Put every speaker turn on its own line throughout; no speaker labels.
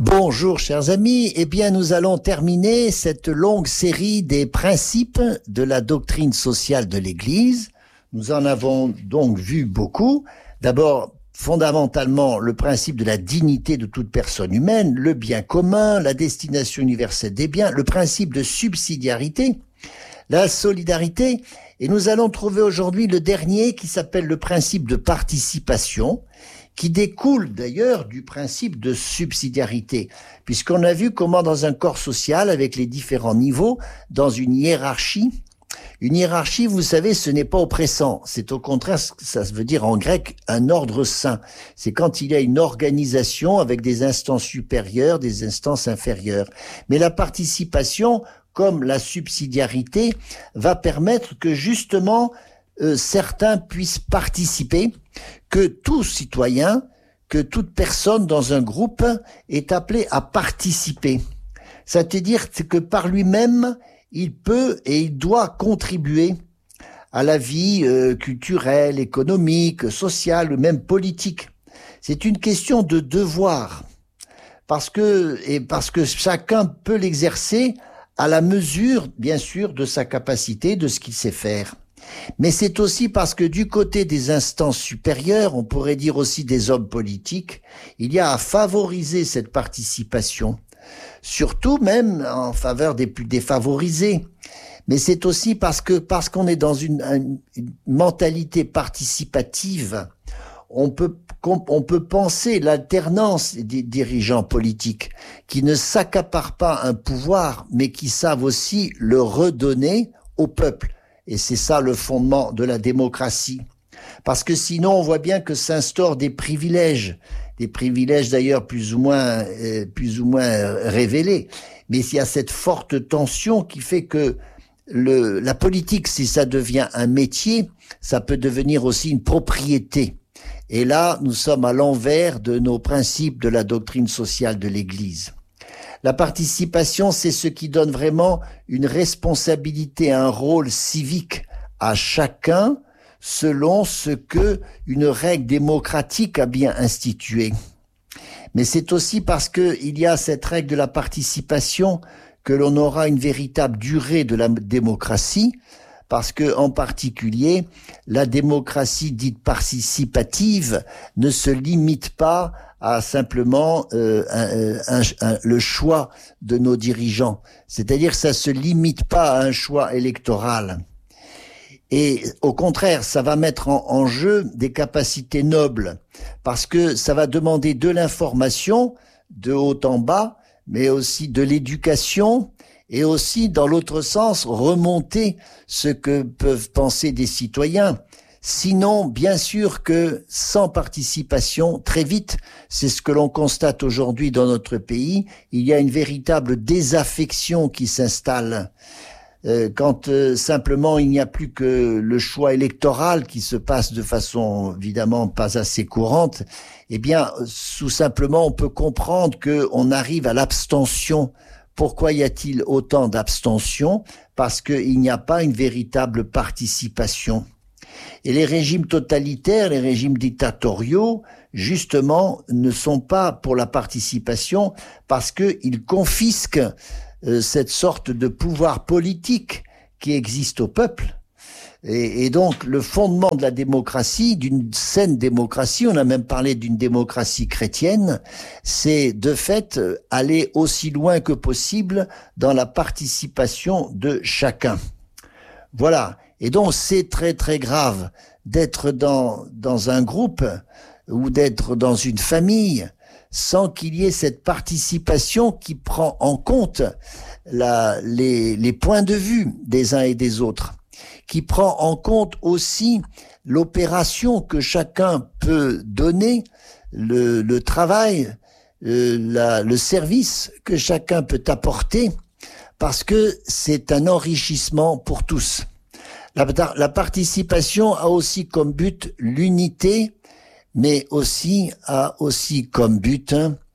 Bonjour chers amis, eh bien nous allons terminer cette longue série des principes de la doctrine sociale de l'Église. Nous en avons donc vu beaucoup. D'abord, fondamentalement, le principe de la dignité de toute personne humaine, le bien commun, la destination universelle des biens, le principe de subsidiarité, la solidarité, et nous allons trouver aujourd'hui le dernier qui s'appelle le principe de participation, qui découle d'ailleurs du principe de subsidiarité, puisqu'on a vu comment dans un corps social, avec les différents niveaux, dans une hiérarchie, vous savez, ce n'est pas oppressant, c'est au contraire, ça veut dire en grec, un ordre sain. C'est quand il y a une organisation avec des instances supérieures, des instances inférieures. Mais la participation, comme la subsidiarité, va permettre que justement certains puissent participer, que tout citoyen, que toute personne dans un groupe est appelé à participer. C'est-à-dire que par lui-même, il peut et il doit contribuer à la vie culturelle, économique, sociale, ou même politique. C'est une question de devoir, parce que chacun peut l'exercer à la mesure, bien sûr, de sa capacité, de ce qu'il sait faire. Mais c'est aussi parce que du côté des instances supérieures, on pourrait dire aussi des hommes politiques, il y a à favoriser cette participation, surtout même en faveur des plus défavorisés. Mais c'est aussi parce qu'on est dans une mentalité participative, on peut penser l'alternance des dirigeants politiques qui ne s'accaparent pas un pouvoir, mais qui savent aussi le redonner au peuple. Et c'est ça le fondement de la démocratie. Parce que sinon, on voit bien que s'instaurent des privilèges d'ailleurs plus ou moins révélés. Mais il y a cette forte tension qui fait que la politique, si ça devient un métier, ça peut devenir aussi une propriété. Et là, nous sommes à l'envers de nos principes de la doctrine sociale de l'Église. La participation, c'est ce qui donne vraiment une responsabilité, un rôle civique à chacun selon ce que une règle démocratique a bien institué. Mais c'est aussi parce qu'il y a cette règle de la participation que l'on aura une véritable durée de la démocratie, parce que, en particulier, la démocratie dite participative ne se limite pas à simplement le choix de nos dirigeants. C'est-à-dire que ça se limite pas à un choix électoral. Et au contraire, ça va mettre en jeu des capacités nobles, parce que ça va demander de l'information, de haut en bas, mais aussi de l'éducation, et aussi, dans l'autre sens, remonter ce que peuvent penser des citoyens. Sinon, bien sûr que sans participation, très vite, c'est ce que l'on constate aujourd'hui dans notre pays, il y a une véritable désaffection qui s'installe. Quand simplement il n'y a plus que le choix électoral qui se passe de façon évidemment pas assez courante, eh bien, tout simplement, on peut comprendre qu'on arrive à l'abstention. Pourquoi y a-t-il autant d'abstention? Parce qu'il n'y a pas une véritable participation. Et les régimes totalitaires, les régimes dictatoriaux, justement, ne sont pas pour la participation parce qu'ils confisquent cette sorte de pouvoir politique qui existe au peuple. Et donc, le fondement de la démocratie, d'une saine démocratie, on a même parlé d'une démocratie chrétienne, c'est de fait aller aussi loin que possible dans la participation de chacun. Voilà. Et donc, c'est très très grave d'être dans un groupe ou d'être dans une famille sans qu'il y ait cette participation qui prend en compte les points de vue des uns et des autres, qui prend en compte aussi l'opération que chacun peut donner, le travail, le service que chacun peut apporter, parce que c'est un enrichissement pour tous. La participation a aussi comme but l'unité, mais a aussi comme but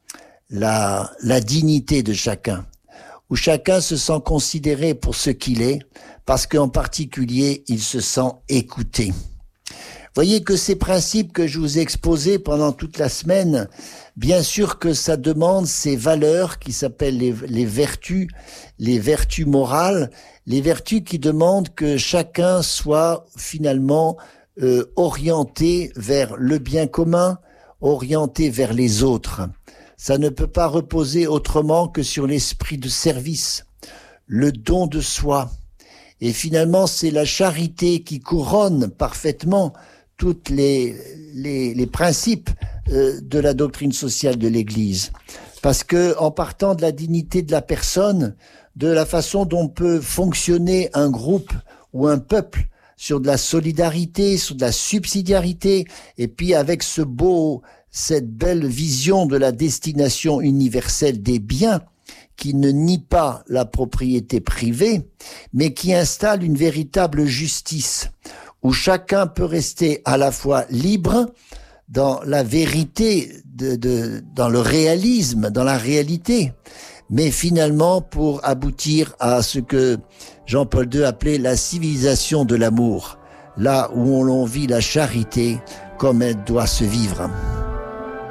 la dignité de chacun, où chacun se sent considéré pour ce qu'il est, parce qu'en particulier, il se sent écouté. Voyez que ces principes que je vous ai exposés pendant toute la semaine, bien sûr que ça demande ces valeurs qui s'appellent les vertus morales, les vertus qui demandent que chacun soit finalement orienté vers le bien commun, orienté vers les autres. Ça ne peut pas reposer autrement que sur l'esprit de service, le don de soi. Et finalement, c'est la charité qui couronne parfaitement toutes les principes de la doctrine sociale de l'Église. Parce que, en partant de la dignité de la personne, de la façon dont peut fonctionner un groupe ou un peuple, sur de la solidarité, sur de la subsidiarité, et puis avec cette belle vision de la destination universelle des biens, qui ne nie pas la propriété privée, mais qui installe une véritable justice, où chacun peut rester à la fois libre dans la vérité, dans le réalisme, dans la réalité, mais finalement pour aboutir à ce que Jean-Paul II appelait la civilisation de l'amour, là où l'on vit la charité comme elle doit se vivre.